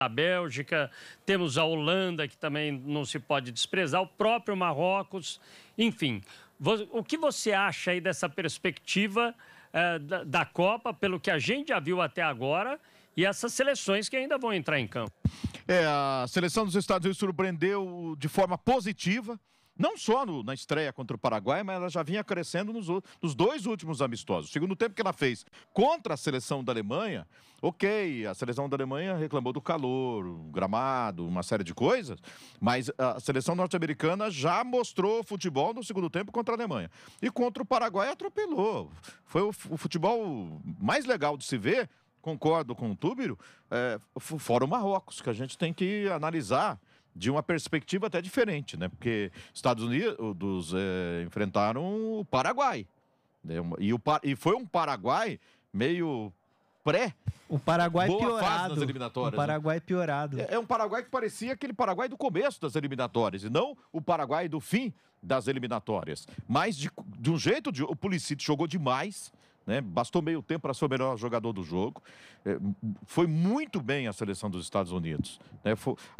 a Bélgica, temos a Holanda, que também não se pode desprezar, o próprio Marrocos, enfim. O que você acha aí dessa perspectiva da Copa, pelo que a gente já viu até agora, e essas seleções que ainda vão entrar em campo? A seleção dos Estados Unidos surpreendeu de forma positiva, não só na estreia contra o Paraguai, mas ela já vinha crescendo nos dois últimos amistosos. O segundo tempo que ela fez contra a seleção da Alemanha, ok, a seleção da Alemanha reclamou do calor, o gramado, uma série de coisas, mas a seleção norte-americana já mostrou futebol no segundo tempo contra a Alemanha. E contra o Paraguai atropelou. Foi o futebol mais legal de se ver, concordo com o Túbiro, fora o Marrocos, que a gente tem que analisar de uma perspectiva até diferente, né? Porque Estados Unidos enfrentaram o Paraguai, né? E foi um Paraguai meio o Paraguai boa fase nas eliminatórias. O Paraguai piorado. É um Paraguai que parecia aquele Paraguai do começo das eliminatórias, e não o Paraguai do fim das eliminatórias. Mas de um jeito, o Pulisic jogou demais, né? Bastou meio tempo para ser o melhor jogador do jogo. Foi muito bem a seleção dos Estados Unidos, né?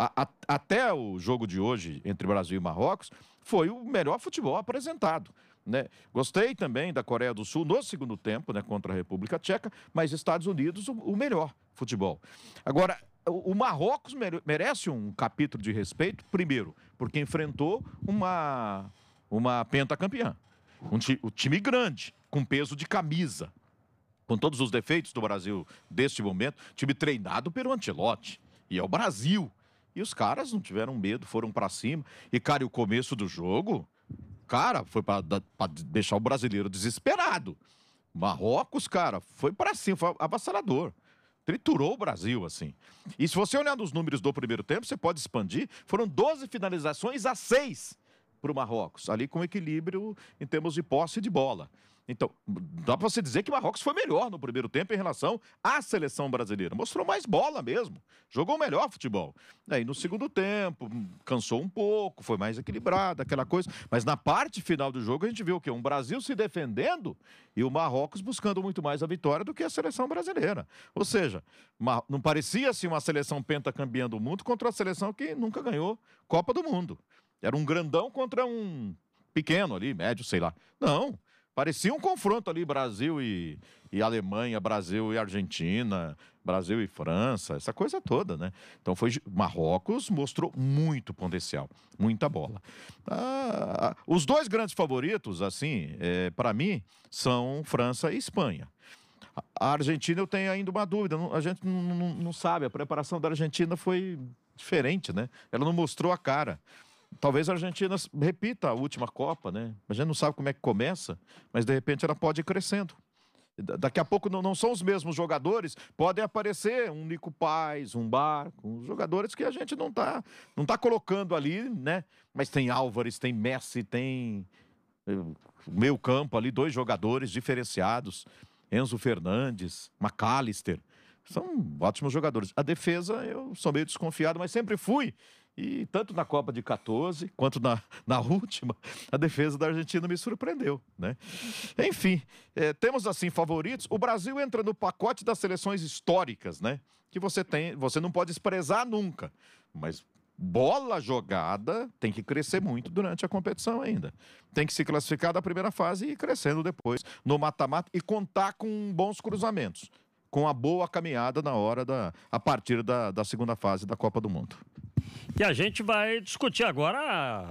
Até o jogo de hoje entre Brasil e Marrocos foi o melhor futebol apresentado, né? Gostei também da Coreia do Sul no segundo tempo, né, contra a República Tcheca, mas Estados Unidos o melhor futebol. Agora, o Marrocos merece um capítulo de respeito, primeiro, porque enfrentou uma pentacampeã, um time grande, com peso de camisa, com todos os defeitos do Brasil deste momento, time treinado pelo Ancelotti, e é o Brasil. E os caras não tiveram medo, foram para cima. E, cara, e o começo do jogo, cara, foi para deixar o brasileiro desesperado. Marrocos, cara, foi para cima, foi avassalador. Triturou o Brasil, assim. E se você olhar nos números do primeiro tempo, você pode expandir, foram 12 finalizações a 6 para o Marrocos, ali com equilíbrio em termos de posse de bola. Então, dá para você dizer que o Marrocos foi melhor no primeiro tempo em relação à seleção brasileira. Mostrou mais bola mesmo, jogou melhor futebol. Aí no segundo tempo, cansou um pouco, foi mais equilibrado, aquela coisa. Mas na parte final do jogo a gente viu o quê? Um Brasil se defendendo e o Marrocos buscando muito mais a vitória do que a seleção brasileira. Ou seja, não parecia assim uma seleção pentacampeã do mundo contra a seleção que nunca ganhou Copa do Mundo. Era um grandão contra um pequeno ali, médio, sei lá. Não. Parecia um confronto ali, Brasil e Alemanha, Brasil e Argentina, Brasil e França, essa coisa toda, né? Então Marrocos mostrou muito potencial, muita bola. Os dois grandes favoritos, assim, para mim, são França e Espanha. A Argentina eu tenho ainda uma dúvida, a gente não sabe, a preparação da Argentina foi diferente, né? Ela não mostrou a cara. Talvez a Argentina repita a última Copa, né? A gente não sabe como é que começa, mas de repente ela pode ir crescendo. Daqui a pouco não são os mesmos jogadores, podem aparecer um Nico Paz, um Barco, jogadores que a gente não tá colocando ali, né? Mas tem Álvares, tem Messi, tem meio campo ali, dois jogadores diferenciados, Enzo Fernandes, McAllister, são ótimos jogadores. A defesa eu sou meio desconfiado, mas sempre fui. E tanto na Copa de 14 quanto na última, a defesa da Argentina me surpreendeu, né? Enfim, temos assim favoritos. O Brasil entra no pacote das seleções históricas, né? Que você não pode desprezar nunca. Mas bola jogada tem que crescer muito durante a competição ainda. Tem que se classificar da primeira fase e ir crescendo depois no mata-mata e contar com bons cruzamentos, com a boa caminhada a partir da segunda fase da Copa do Mundo. E a gente vai discutir agora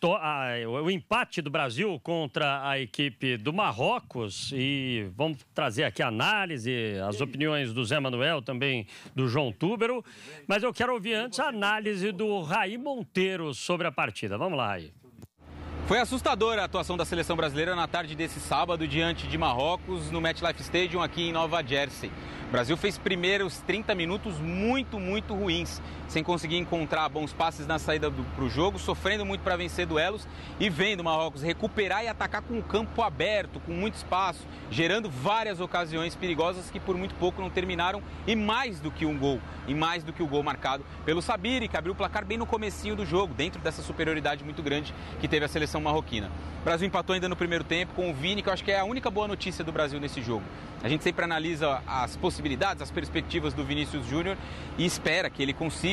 o empate do Brasil contra a equipe do Marrocos e vamos trazer aqui a análise, as opiniões do Zé Manuel, também do João Túbero, mas eu quero ouvir antes a análise do Raí Monteiro sobre a partida. Vamos lá, Raí. Foi assustadora a atuação da seleção brasileira na tarde desse sábado diante de Marrocos no MetLife Stadium aqui em Nova Jersey. O Brasil fez primeiros 30 minutos muito ruins, sem conseguir encontrar bons passes na saída para o jogo, sofrendo muito para vencer duelos e vendo o Marrocos recuperar e atacar com o campo aberto, com muito espaço, gerando várias ocasiões perigosas que por muito pouco não terminaram e mais do que um gol, marcado pelo Sabiri, que abriu o placar bem no comecinho do jogo, dentro dessa superioridade muito grande que teve a seleção marroquina. O Brasil empatou ainda no primeiro tempo com o Vini, que eu acho que é a única boa notícia do Brasil nesse jogo. A gente sempre analisa as possibilidades possibilidades, as perspectivas do Vinícius Júnior e espera que ele consiga